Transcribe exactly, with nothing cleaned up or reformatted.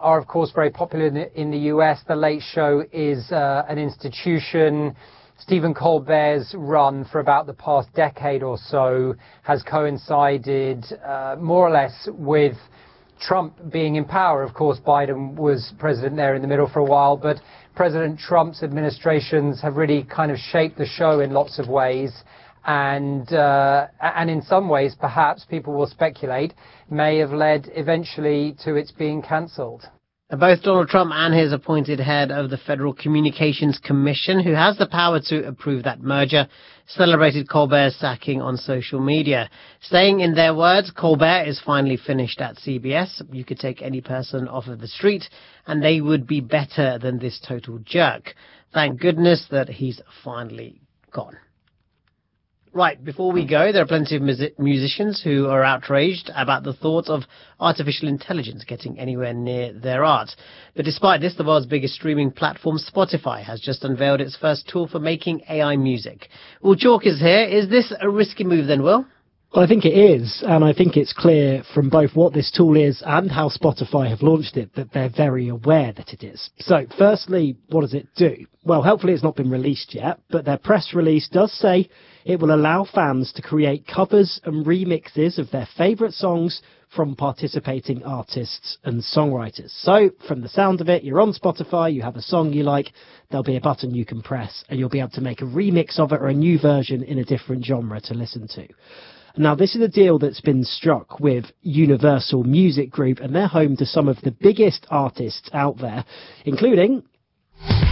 are, of course, very popular in the, in the U S. The Late Show is uh, an institution. Stephen Colbert's run for about the past decade or so has coincided uh, more or less with Trump being in power. Of course, Biden was president there in the middle for a while, but President Trump's administrations have really kind of shaped the show in lots of ways. And uh, and in some ways, perhaps, people will speculate, may have led eventually to its being cancelled. Both Donald Trump and his appointed head of the Federal Communications Commission, who has the power to approve that merger, celebrated Colbert's sacking on social media. Saying in their words, Colbert is finally finished at C B S. You could take any person off of the street and they would be better than this total jerk. Thank goodness that he's finally gone. Right, before we go, there are plenty of music- musicians who are outraged about the thought of artificial intelligence getting anywhere near their art. But despite this, the world's biggest streaming platform, Spotify, has just unveiled its first tool for making A I music. Will Chalk is here. Is this a risky move then, Will? Well, I think it is, and I think it's clear from both what this tool is and how Spotify have launched it that they're very aware that it is. So, firstly, what does it do? Well, hopefully it's not been released yet, but their press release does say it will allow fans to create covers and remixes of their favourite songs from participating artists and songwriters. So, from the sound of it, you're on Spotify, you have a song you like, there'll be a button you can press, and you'll be able to make a remix of it or a new version in a different genre to listen to. Now, this is a deal that's been struck with Universal Music Group, and they're home to some of the biggest artists out there, including